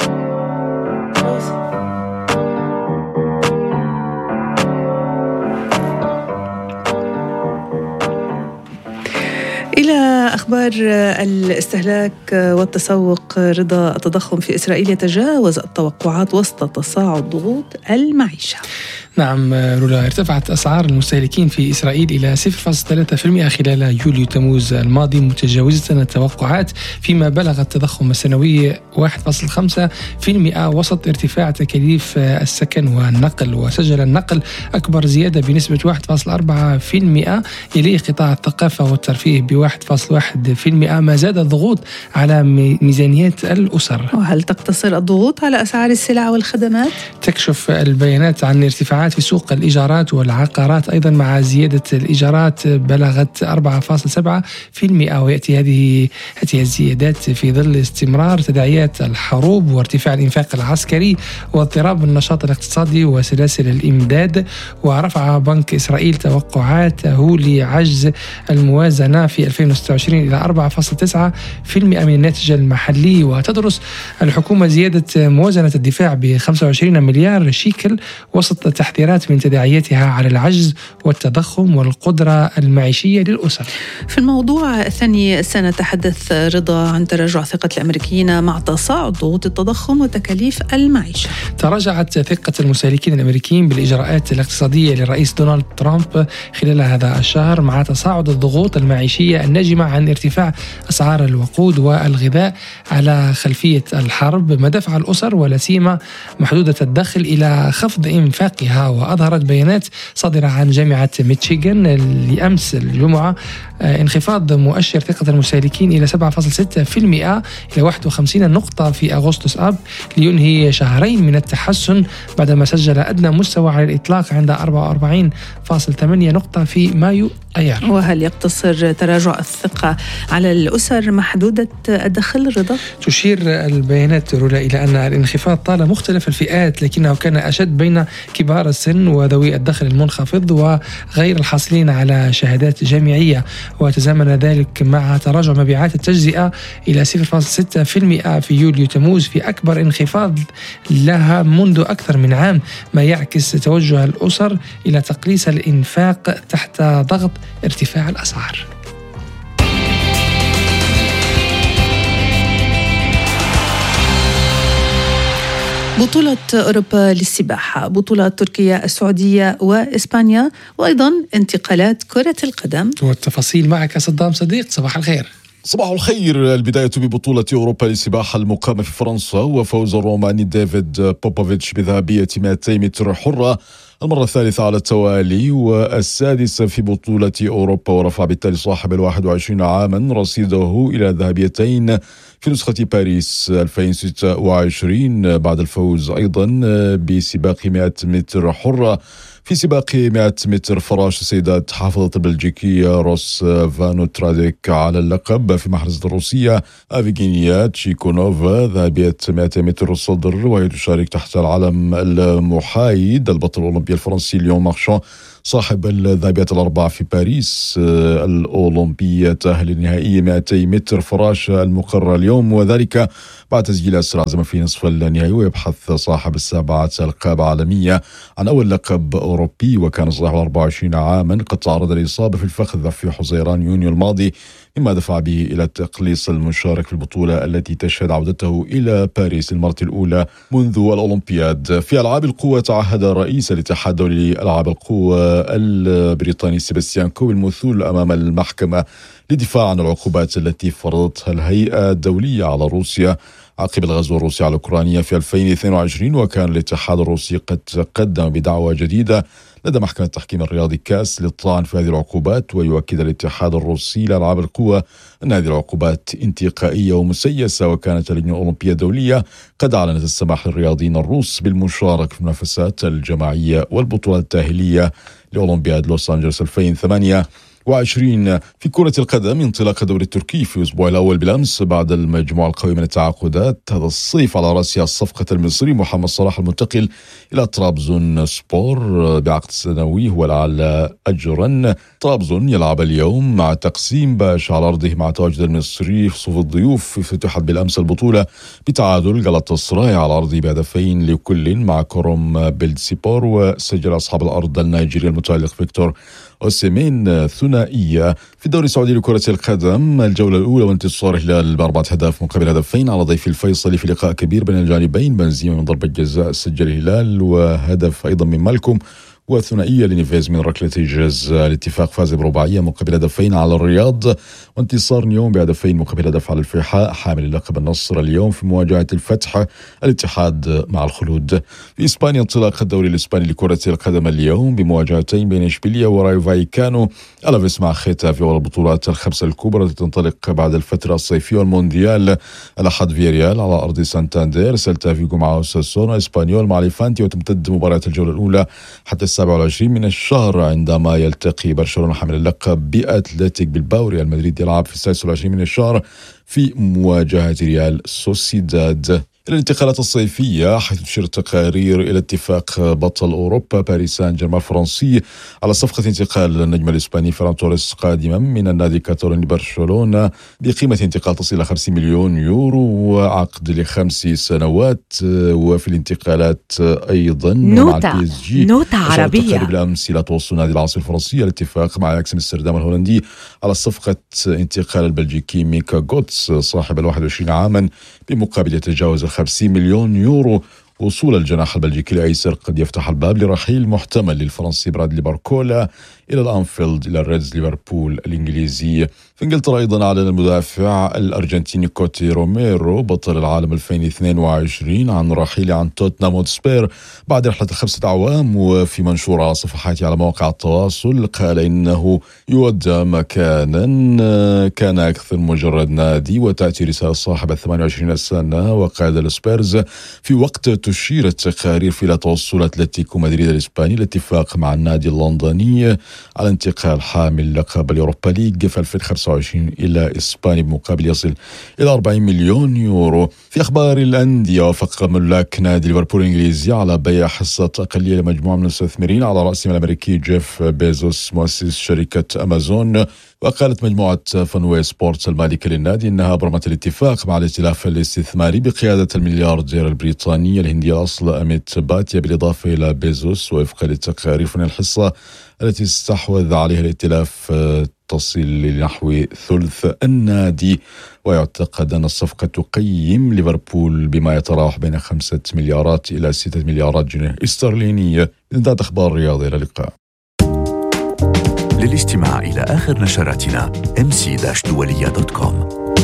A: إلى أخبار الاستهلاك والتسوق. رضا، التضخم في إسرائيل يتجاوز التوقعات وسط تصاعد ضغوط المعيشة.
K: نعم رولا، ارتفعت أسعار المستهلكين في إسرائيل إلى 0.3% خلال يوليو تموز الماضي، متجاوزة التوقعات، فيما بلغ التضخم السنوي 1.5% وسط ارتفاع تكاليف السكن والنقل. وسجل النقل أكبر زيادة بنسبة 1.4%، يليه قطاع الثقافة والترفيه ب1.1%، ما زاد الضغوط على ميزانيات الأسر.
A: وهل تقتصر الضغوط على أسعار السلع والخدمات؟
K: تكشف البيانات عن ارتفاعات في سوق الإيجارات والعقارات أيضا، مع زيادة الإيجارات بلغت 4.7%، ويأتي هذه الزيادات في ظل استمرار تداعيات الحروب وارتفاع الإنفاق العسكري واضطراب النشاط الاقتصادي وسلاسل الإمداد. ورفع بنك إسرائيل توقعاته لعجز الموازنة في 2026 إلى 4.9% من الناتج المحلي. وتدرس الحكومة زيادة موازنة الدفاع ب25 مليار شيكل وسط تحذيرات من تداعياتها على العجز والتضخم والقدرة المعيشية للأسر.
A: في الموضوع الثاني سنتحدث رضا عن تراجع ثقة الأمريكيين مع تصاعد ضغوط التضخم وتكاليف المعيشة.
K: تراجعت ثقة المستهلكين الأمريكيين بالإجراءات الاقتصادية للرئيس دونالد ترامب خلال هذا الشهر، مع تصاعد الضغوط المعيشية الناجمة عن ارتفاع أسعار الوقود والغذاء على خلفية الحرب، ما دفع الأسر ولا سيما محدودة الدخل إلى خفض إنفاقها. وأظهرت بيانات صادرة عن جامعة ميشيغان لأمس الجمعة انخفاض مؤشر ثقة المستهلكين إلى 7.6% إلى 51 نقطة في أغسطس آب، لينهي شهرين من التحسن بعدما سجل أدنى مستوى على الإطلاق عند 44.8 نقطة في مايو أيار.
A: وهل يقتصر تراجع الثقة على الأسر محدودة الدخل. رضا،
K: تشير البيانات رولا إلى أن الانخفاض طال مختلف الفئات، لكنه كان أشد بين كبار السن وذوي الدخل المنخفض وغير الحاصلين على شهادات جامعية، وتزامن ذلك مع تراجع مبيعات التجزئة إلى 0.6% في يوليو تموز، في أكبر انخفاض لها منذ أكثر من عام، ما يعكس توجه الأسر إلى تقليص الإنفاق تحت ضغط ارتفاع الأسعار.
A: بطولة أوروبا للسباحة، بطولات تركيا، السعودية وإسبانيا، وأيضا انتقالات كرة القدم.
K: والتفاصيل معك صدام صديق. صباح الخير.
O: صباح الخير. البداية ببطولة أوروبا للسباحة المقامة في فرنسا، وفوز الروماني ديفيد بوبوفيتش بذهبية 200 متر حرة المرة الثالثة على التوالي والسادسة في بطولة أوروبا، ورفع بالتالي صاحب 21 عاما رصيده إلى ذهبيتين في نسخة باريس 2026 بعد الفوز أيضا بسباق 100 متر حرة. في سباق 100 متر فراش السيدات حافظت البلجيكية روس فانو تراديك على اللقب في محرزة الروسية أفيغينيا تشيكونوفا ذهبية 200 متر الصدر، وهي تشارك تحت العلم المحايد البطل الأولمبي الفرنسي ليون مارشان صاحب الذهبيات الأربع في باريس الأولمبية، تأهل لنهائي 200 متر فراش المقرر اليوم، وذلك بعد تسجيل أسرع زمن في نصف النهائي. ويبحث صاحب ال7 ألقاب عالمية عن أول لقب أوروبي، وكان صاحب 24 عاما قد تعرض لإصابة في الفخذ في حزيران يونيو الماضي، مما دفع به إلى تقليص المشارك في البطولة التي تشهد عودته إلى باريس للمرة الأولى منذ الأولمبياد. في ألعاب القوة تعهد رئيس الاتحاد الدولي لألعاب القوة البريطاني سيباستيان كو المثول أمام المحكمة للدفاع عن العقوبات التي فرضتها الهيئة الدولية على روسيا عقب الغزو الروسي على أوكرانيا في 2022. وكان الاتحاد الروسي قد تقدم بدعوى جديدة لدى محكمة التحكيم الرياضي كاس للطعن في هذه العقوبات. ويؤكد الاتحاد الروسي لألعاب القوى أن هذه العقوبات انتقائية ومسيسة، وكانت اللجنة الأولمبية الدولية قد أعلنت السماح للرياضيين الروس بالمشاركة في المنافسات الجماعية والبطولات التأهيلية لأولمبياد لوس أنجلوس 2028. في كرة القدم، انطلاق الدوري التركي في الأسبوع الأول بالأمس بعد المجموعة القوية من التعاقدات هذا الصيف، على رأسها صفقة المصري محمد صلاح المنتقل إلى طرابزون سبور بعقد سنوي هو الأعلى أجرا. طرابزون يلعب اليوم مع تقسيم باش على أرضه مع تواجد المصري في صفوف الضيوف. افتتحت بالأمس البطولة بتعادل غلطاسراي على أرضه بهدفين لكل مع كوروم بيلدسيبور، وسجل أصحاب الأرض النيجيري المتألق فيكتور أوسيمين ثنائية. في الدوري السعودي لكرة القدم الجولة الأولى وانتصار الهلال ب4 أهداف مقابل هدفين على ضيف الفيصلي في لقاء كبير بين الجانبين. بنزيما من ضربة جزاء سجل الهلال وهدف أيضا من مالكوم، وثنائية لنيفيز من ركلة جزاء. الاتفاق فاز برباعية مقابل هدفين على الرياض، وانتصار نيوم بهدفين مقابل هدف على الفيحاء حامل اللقب النصر اليوم في مواجهة الفتح الاتحاد مع الخلود. في إسبانيا انطلاق الدوري الإسباني لكرة القدم اليوم بمواجهتين بين إشبيلية ورايو فايكانو، ألافيس مع ختافي، والبطولات الخمسة الكبرى تنطلق بعد الفترة الصيفية والمونديال. الأحد فياريال على أرض سانتاندير، سيلتا فيغو مع أوساسونا، إسبانيول مع ليفانتي، وتمتد مباراة الجولة الأولى حتى 27 من الشهر عندما يلتقي برشلونة حامل اللقب بأتلتيك بالباو. ريال مدريد يلعب في 26 من الشهر في مواجهة ريال سوسيداد. الانتقالات الصيفية، حيث تشير تقارير إلى اتفاق بطل أوروبا باريس سان جيرمان الفرنسي على صفقة انتقال النجم الإسباني فيران توريس قادما من النادي الكاتالوني برشلونة بقيمة انتقال تصل إلى 50 مليون يورو وعقد ل5 سنوات. وفي الانتقالات أيضا
P: نوتة عربية
O: تقارير بالأمس إلى توصل نادي العاصمة الفرنسية الاتفاق مع أياكس أمستردام الهولندي على صفقة انتقال البلجيكي ميكا غوتس صاحب 21 عاما بمقابل يتجاوز 50 مليون يورو. وصول الجناح البلجيكي الأيسر قد يفتح الباب لرحيل محتمل للفرنسي برادلي باركولا إلى الأنفيلد إلى الريدز ليفربول الإنجليزي. في إنجلترا أيضا أعلن المدافع الأرجنتيني كوتي روميرو بطل العالم 2022 عن رحيله عن توتنهام هوتسبير بعد رحلة 5 أعوام. وفي منشور على صفحاته على مواقع التواصل قال إنه يودع مكانا كان أكثر مجرد نادي، وتأتي رسالة صاحب 28 سنة وقائد السبيرز في وقت تشير التقارير في توصل أتلتيكو مدريد الإسباني الاتفاق مع النادي اللندني على انتقال حامل لقب اليوروبا ليج في 2025 إلى إسبانيا بمقابل يصل إلى 40 مليون يورو. في أخبار الأندية، وافق ملاك نادي ليفربول الإنجليزي على بيع حصة أقلية لمجموعة من المستثمرين على رأسهم الأمريكي جيف بيزوس مؤسس شركة أمازون. وقالت مجموعة فنوي سبورتس المالكة للنادي إنها أبرمت الاتفاق مع الائتلاف الاستثماري بقيادة الملياردير البريطاني الهندي الأصل أميت باتيا بالإضافة إلى بيزوس. وفقا للتقارير فإن الحصة التي استحوذ عليها الائتلاف تصل لنحو ثلث النادي. ويعتقد أن الصفقة تقيم ليفربول بما يتراوح بين 5 مليارات إلى 6 مليارات جنيه استرلينية. انتهت أخبار الرياضة، إلى اللقاء.
L: للاستماع إلى آخر نشراتنا mc-dualiya.com.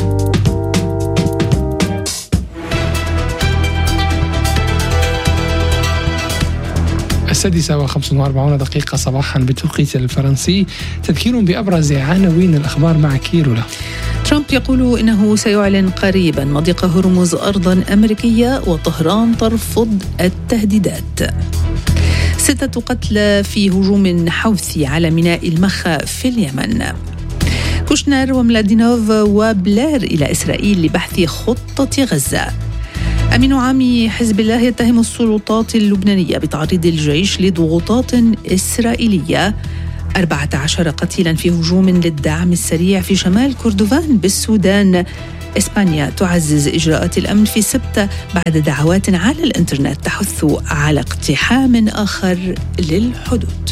K: السادسة و45 صباحا بالتوقيت الفرنسي. تذكير بأبرز عناوين الأخبار مع كيرولا.
A: ترامب يقول إنه سيعلن قريبا مضيق هرمز أرضا أمريكية، وطهران ترفض التهديدات. 6 قتلى في هجوم حوثي على ميناء المخا في اليمن. كوشنر وملادينوف وبلير إلى إسرائيل لبحث خطة غزة. أمين عام حزب الله يتهم السلطات اللبنانية بتعريض الجيش لضغوطات إسرائيلية. 14 قتيلا في هجوم للدعم السريع في شمال كردفان بالسودان. إسبانيا تعزز إجراءات الأمن في سبتة بعد دعوات على الإنترنت تحث على اقتحام آخر للحدود.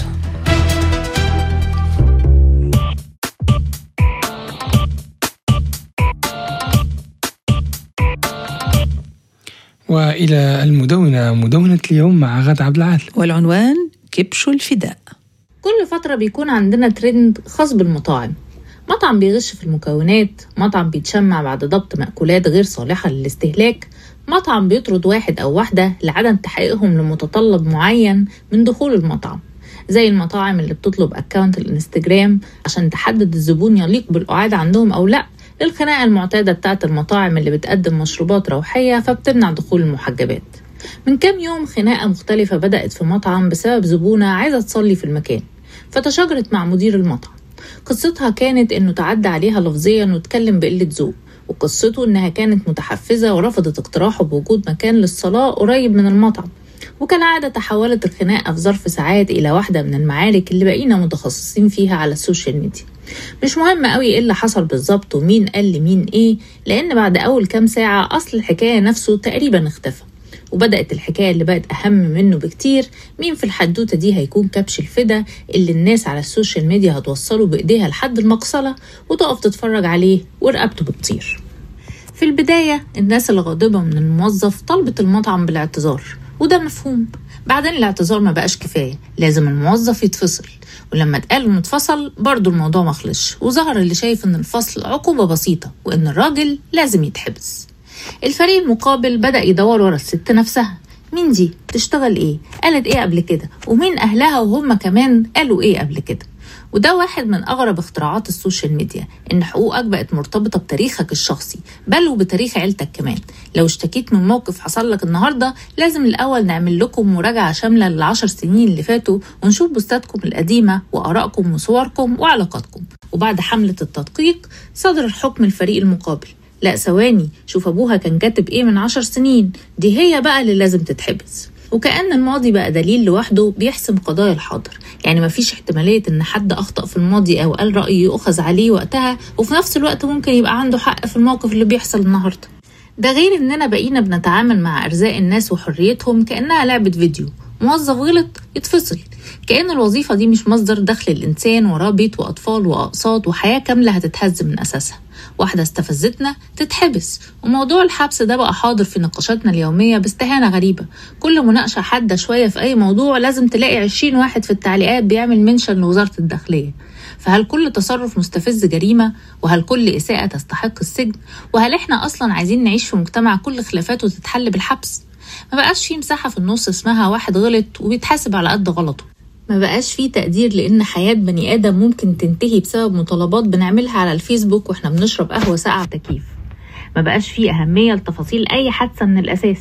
K: وإلى المدونة، مدونة اليوم مع غادة عبد العال،
A: والعنوان كبش الفداء.
Q: كل فترة بيكون عندنا ترند خاص بالمطاعم. مطعم بيغش في المكونات، مطعم بيتشمع بعد ضبط مأكولات غير صالحة للاستهلاك، مطعم بيطرد واحد أو واحدة لعدم تحقيقهم لمتطلب معين من دخول المطعم، زي المطاعم اللي بتطلب أكاونت الانستجرام عشان تحدد الزبون يليق بالقعاد عندهم أو لأ، للخناقة المعتادة بتاعت المطاعم اللي بتقدم مشروبات روحية فبتمنع دخول المحجبات. من كام يوم خناقة مختلفة بدأت في مطعم بسبب زبونة عايزة تصلي في المكان، فتشاجرت مع مدير المطعم. قصتها كانت إنه تعدى عليها لفظيا واتكلم بقلة ذوق، وقصته إنها كانت متحفزة ورفضت اقتراحه بوجود مكان للصلاة قريب من المطعم. وكالعادة تحولت الخناقة في ظرف ساعات إلى واحدة من المعارك اللي بقينا متخصصين فيها على السوشيال ميديا. مش مهم قوي إيه اللي حصل بالظبط ومين قال لمين إيه، لأن بعد أول كام ساعة أصل الحكاية نفسه تقريبا اختفى، وبدأت الحكاية اللي بقت أهم منه بكتير. مين في الحدوتة دي هيكون كبش الفدا اللي الناس على السوشيال ميديا هتوصله بإيديها لحد المقصلة وتقف تتفرج عليه ورقبته بتطير؟ في البداية الناس الغاضبة من الموظف طلبت المطعم بالاعتذار، وده مفهوم. بعدين الاعتذار ما بقاش كفاية، لازم الموظف يتفصل. ولما اتقالوا نتفصل برضو الموضوع مخلش، وظهر اللي شايف ان الفصل عقوبة بسيطة وان الراجل لازم يتحبس. الفريق المقابل بدأ يدور ورا الست نفسها، مين دي؟ بتشتغل ايه؟ قالت ايه قبل كده؟ ومين اهلها وهم كمان قالوا ايه قبل كده؟ وده واحد من أغرب اختراعات السوشيال ميديا، إن حقوقك بقت مرتبطة بتاريخك الشخصي، بل وبتاريخ عيلتك كمان. لو اشتكيت من موقف حصل لك النهاردة لازم الأول نعمل لكم مراجعة شاملة ل10 سنين اللي فاتوا، ونشوف بوستاتكم القديمة وآرائكم وصوركم وعلاقاتكم. وبعد حملة التدقيق صدر الحكم الفريق المقابل. لا ثواني، شوف أبوها كان كاتب إيه من 10 سنين، دي هي بقى اللي لازم تتحبس. وكأن الماضي بقى دليل لوحده بيحسم قضايا الحاضر، يعني مفيش احتمالية ان حد اخطأ في الماضي او قال رأي يؤخذ عليه وقتها وفي نفس الوقت ممكن يبقى عنده حق في الموقف اللي بيحصل النهاردة. ده غير اننا بقينا بنتعامل مع ارزاق الناس وحريتهم كأنها لعبة فيديو، موظف غلط يتفصل، كأن الوظيفة دي مش مصدر دخل الإنسان وراه بيت وأطفال وأقساط وحياة كاملة هتتهز من أساسها. واحدة استفزتنا تتحبس، وموضوع الحبس ده بقى حاضر في نقاشاتنا اليومية باستهانة غريبة. كل مناقشة حادة شوية في أي موضوع لازم تلاقي 20 واحد في التعليقات بيعمل منشن لوزارة الداخلية. فهل كل تصرف مستفز جريمة؟ وهل كل إساءة تستحق السجن؟ وهل إحنا أصلا عايزين نعيش في مجتمع كل خلافاته تتحل بالحبس؟ ما بقاش فيه مساحة في النص اسمها واحد غلط وبيتحاسب على قد غلطه. ما بقاش فيه تقدير لأن حياة بني آدم ممكن تنتهي بسبب مطالبات بنعملها على الفيسبوك وإحنا بنشرب قهوة ساقعة تكييف. ما بقاش فيه أهمية لتفاصيل أي حادثة من الأساس،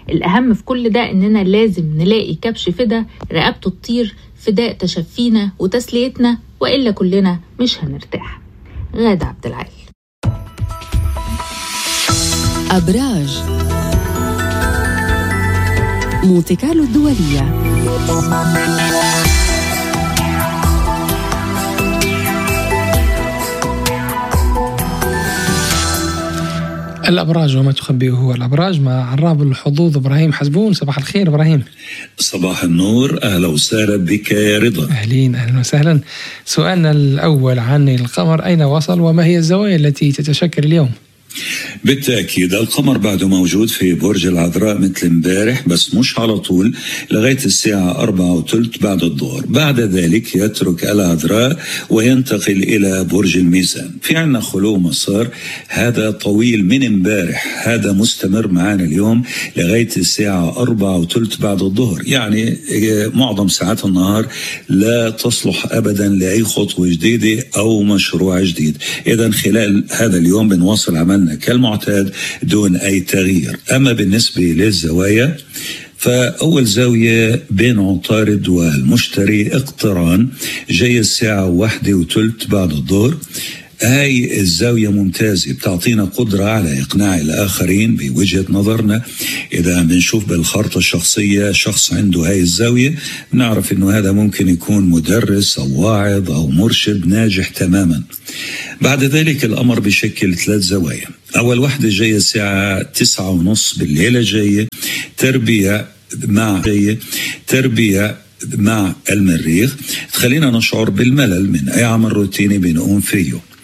Q: الأهم في كل ده إننا لازم نلاقي كبش فدا رقبته تطير، فداء تشفينا وتسليتنا، وإلا كلنا مش هنرتاح. غادة عبد العال.
P: أبراج مونتي كارلو الدولية.
K: الأبراج وما تخبئه الأبراج مع عراب الحظوظ إبراهيم حزبون. صباح الخير إبراهيم.
R: صباح النور، أهلا وسهلا بك يا رضا.
K: أهلا وسهلا. سؤالنا الأول عن القمر، أين وصل وما هي الزوايا التي تتشكل اليوم؟
R: بالتأكيد القمر بعده موجود في برج العذراء مثل امبارح، بس مش على طول، لغاية الساعة 4:03 بعد الظهر. بعد ذلك يترك العذراء وينتقل إلى برج الميزان. في عنا خلو مسار، هذا طويل من امبارح، هذا مستمر معنا اليوم لغاية الساعة 4:03 بعد الظهر، يعني معظم ساعات النهار لا تصلح أبدا لأي خطوة جديدة أو مشروع جديد. إذن خلال هذا اليوم بنواصل عملنا كالمعتاد دون أي تغيير. أما بالنسبة للزوايا، فأول زاوية بين عطارد والمشتري اقتران، جاي الساعة 1:03 بعد الظهر. هاي الزاوية ممتازة، بتعطينا قدرة على إقناع الآخرين بوجهة نظرنا. إذا بنشوف بالخارطة الشخصية شخص عنده هاي الزاوية، بنعرف إنه هذا ممكن يكون مدرس أو واعظ أو مرشد ناجح تماما. بعد ذلك الأمر بشكل 3 زوايا. أول واحدة جاية الساعة 9:30 بالليلة، جاية تربية مع المريخ، تخلينا نشعر بالملل من أي عمل روتيني بنقوم فيه.